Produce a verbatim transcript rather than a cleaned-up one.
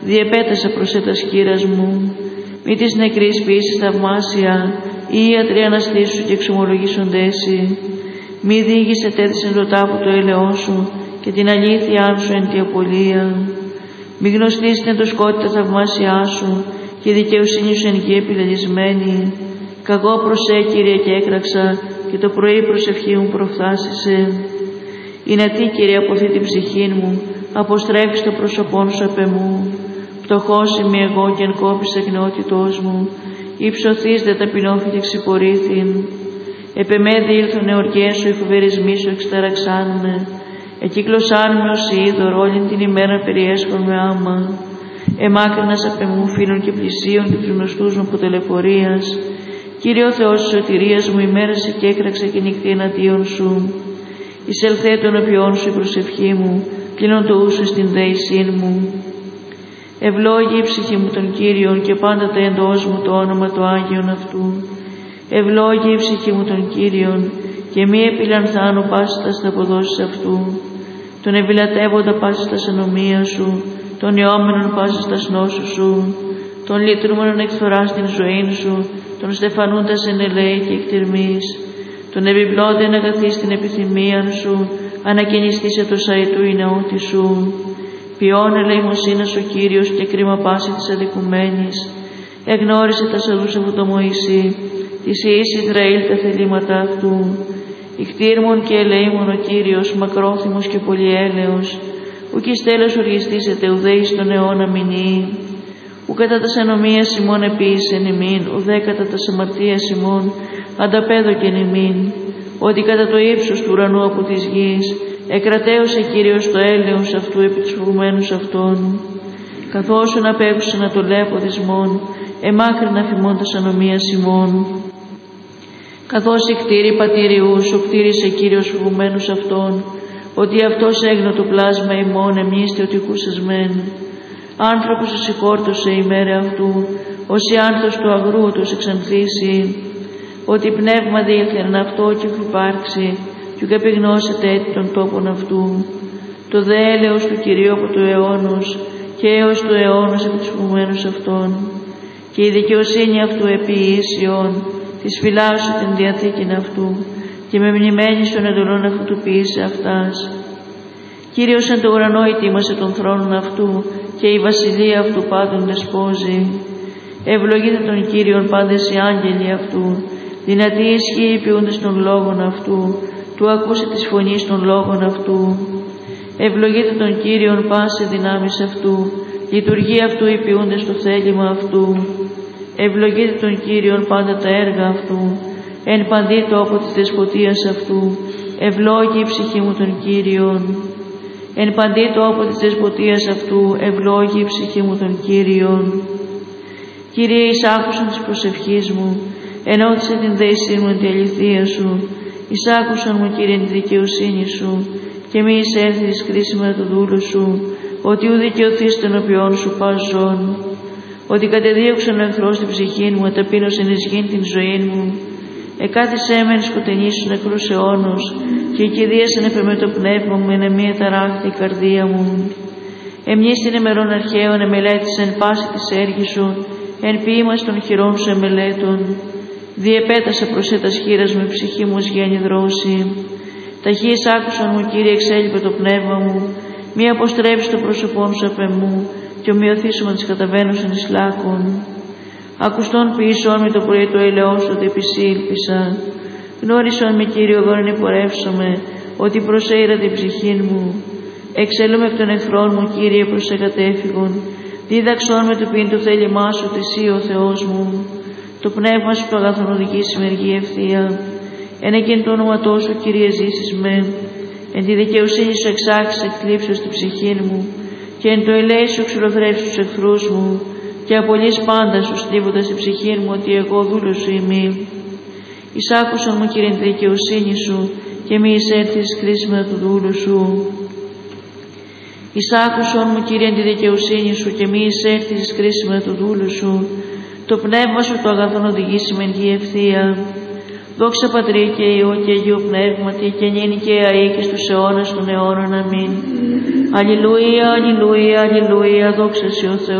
Διεπέτασα προς έτας χείρας μου, μη της νεκρής ποιήσεις θαυμάσια, ή ιατροί αναστήσου και εξομολογήσονται εσύ. Μη διήγησε τέθησεν το τάφο το έλεόν σου και την αλήθειά σου εν τη απολία. Μη γνωστήσετε το σκότη τα θαυμάσια σου και η δικαιοσύνη σου εν γη επιλελισμένη. Καγώ προσέ, Κύριε, και έκραξα και το πρωί προσευχή μου προφθάσισε. Είναι τι, Κύριε, αποθεί την ψυχή μου, αποστρέφεις το πρόσωπόν σου απ' εμού. Πτωχός είμαι εγώ και εν κόπης εκνεότητός μου, υψωθείς δε ταπεινώθηκε ξυπορήθην. Επεμέδι ήλθον εορκές σου, οι φοβερισμοί σου εξταραξάν με. Εκύκλωσάν με ως είδωρ, όλην την ημέρα περιέσχον με άμα. Εμάκρυνας απ' εμού φίλων και πλησίων και τους γνωστούς μου αποτελεφορίας. Κύριε ο Θεός της σωτηρίας μου, ημέρασε και έκραξε και νυχτή εναντίον σου. Εισελθέ των οποιών σου η προσευχή μου, πλήνων το ούσου στην δέησήν μου. Ευλόγη η ψυχή μου των Κύριων και πάντα τα εντός μου το όνομα το Άγιον αυτού. Ευλόγη η ψυχή μου των Κύριων και μη επιλανθάνω πάσης τας αποδόσεις αυτού. Τον ευηλατεύοντα πάσης τας ενομίας σου, τον ιόμενον πάσης τας νόσου σου, τον λυτρούμενον εκθοράς την ζωή σου, τον στεφανούντας εν ελέη και εκτιρμής, τον επιπλώνται να καθείς την επιθυμίαν σου, ανακαινιστήσε το σαϊτού η νεότη σου. Ποιόν ελεημοσύνας ο Κύριος και κρίμα πάση της αδικουμένης. Εγνώρισε τα σαδούς από το Μωυσή, της Ιης Ισραήλ τα θελήματα αυτού. Ικτήρμον και ελεήμον ο Κύριος, μακρόθυμος και πολυέλεος, ουκ εις τέλος οργιστήσεται ουδέ εις τον αιώνα μηνύει. Ου κατά τας ανομίας ημών επίησεν ημίν, ουδέ κατά τας αμαρτίας ημών ανταπέδοκεν ημίν. Ότι κατά το ύψος του ουρανού από της γης εκρατέωσε Κύριος το έλεος αυτού επί τους φοβουμένους αυτών. Καθώς να απέχουσε να το λέω δυσμών, εμάκρινα φημών τας ανομίας ημών. Καθώς η κτήρη πατήριους, ο κτήρισε Κύριος φοβουμένους αυτών, ότι αυτός έγνω το πλάσμα ημών εμνίστε ότι κούσασμεν. Άνθρωπος εσηκόρτωσε η μέρα αυτού, ως η άνθος του αγρού τους εξανθήσει, ότι πνεύμα διήλθεν αυτό και ουκ υπάρξει, και ουκ επιγνώσετε έτη των τόπων αυτού. Το δε έλεος του Κυρίου από του αιώνους και έως του αιώνους επί τους φοβουμένους αυτών. Και η δικαιοσύνη αυτού επί ίσιον, της φυλάσσου την διαθήκην αυτού, και με μνημένη των εντολών αυτού του ποιήσε αυτάς. Κύριος εν το ουρανό ετοίμασε τον θρόνον αυτού, και η βασιλεία αυτού πάντων δεσπόζει. Ευλογείτε τον Κύριον πάντες οι άγγελοι αυτού, δυνατοί ισχύει ποιούντες των λόγων αυτού, του ακούσε της φωνής των λόγων αυτού. Ευλογείτε τον Κύριον πάση δυνάμεις αυτού, λειτουργεί αυτού οι ποιούντες το θέλημα αυτού. Ευλογείτε τον Κύριον πάντα τα έργα αυτού, εν παντή τόπο της δεσποτείας αυτού, ευλόγη η ψυχή μου τον Κύριον. Εν παντή τόπο της δεσποτείας αυτού, ευλόγη η ψυχή μου τον Κύριον. Κύριε, εις άκουσον της προσευχής μου, ενώθησε την δέησή μου εν τη αληθεία σου, εις άκουσον μου, Κύριε, τη δικαιοσύνη σου, και μη εισέλθει εις κρίσιμα του δούλου σου, ότι ου δικαιωθείς των οποίων σου πας ζών. Ότι κατεδίωξαν ο εχθρός την ψυχή μου, εταπείνωσεν εις γην την ζωή μου. Εκάθισέ με εν σκοτεινής σου νεκρούς αιώνους, και κηδίασεν επ' εμέ το πνεύμα μου, εν εμεί εταράχθη η καρδία μου. Εμείς την ημερών αρχαίων εμελέτησεν πάση της έργης σου, εν ποίημας των χειρών σου εμελέτων. Διεπέτασε προς έτας χείρας μου η ψυχή μου ως γέννη δρόση. Ταχύς άκουσαν μου, Κύριε, εξέλιπε το πνεύμα μου, μη αποστρέψει το πρόσωπόν σου απ' εμού, και ομοιωθήσουμε τις καταβαίνουσαν εις λάκων. Ακουστών ποιήσον με το πρωί το ελαιός ότι επισήλπισα. Γνώρισον με, Κύριε, οδόν υπορεύσομαι, ότι προσέειρα την ψυχήν μου. Εξέλουμε εκ των εχθρών μου, Κύριε, προς εγκατέφυγον. Δίδαξον με το ποιήν το θέλημά σου, ότι εσύ ο Θεός μου. Το πνεύμα σου το αγαθόν οδηγήσει με εργή ευθεία. Εν εκείνη το όνοματό σου, Κύριε, ζήσεις με. Εν τη δικαιοσύνη σου εξάξεις εκκλήψεως την ψυχήν μου, και εν το ελέη σου ξυλοθρέψεις τους εχθρούς μου, και απολύς πάντα σου στρίβοντας την ψυχήν μου, ότι εγώ δούλος σου ημί. Εισάκουσον μου, Κύριε, τη δικαιοσύνη σου, και μη εισέλθεις κρίσιμα του δούλου σου. Εισάκουσον μου, Κύριε, τη δικαιοσύνη σου, και μη εισέλθεις κρίσιμα του δούλου σου. Το πνεύμα σου το αγαθόν οδηγήσει με γη ευθεία. Δόξα Πατρί και Υιό και Αγίου Πνεύματι, και νυν και αεί και στους αιώνας των αιώνων. Αμήν. Αλληλούια, αλληλούια, αλληλούια, δόξα σοι ο Θεός.